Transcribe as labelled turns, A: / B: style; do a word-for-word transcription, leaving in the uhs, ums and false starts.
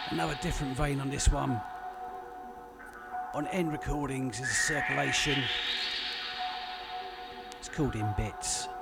A: Another different vein on this one. On End Recordings is a circulation. It's called In Bits.